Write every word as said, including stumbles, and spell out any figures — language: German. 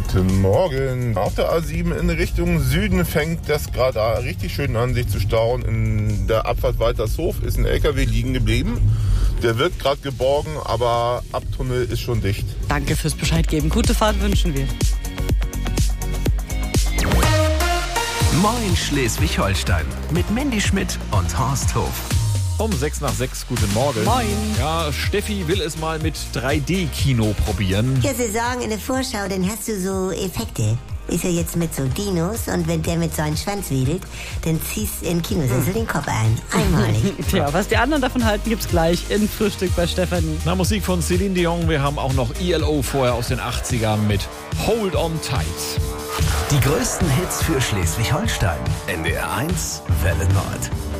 Guten Morgen. Auf der A sieben in Richtung Süden fängt das gerade richtig schön an, sich zu stauen. In der Abfahrt Waltershof ist ein L K W liegen geblieben. Der wird gerade geborgen, aber Abtunnel ist schon dicht. Danke fürs Bescheid geben. Gute Fahrt wünschen wir. Moin Schleswig-Holstein mit Mandy Schmidt und Horst Hof. Um sechs nach sechs, guten Morgen. Moin. Ja, Steffi will es mal mit drei D Kino probieren. Ja, Sie sagen in der Vorschau, dann hast du so Effekte. Ist ja jetzt mit so Dinos und wenn der mit so einem Schwanz wedelt, dann ziehst in Kinosessel den Kopf ein. Einmalig. Tja, was die anderen davon halten, gibt's gleich in Frühstück bei Stefanie. Na, Musik von Celine Dion. Wir haben auch noch I L O vorher aus den achtzigern mit Hold on Tight. Die größten Hits für Schleswig-Holstein. N D R eins Welle Nord.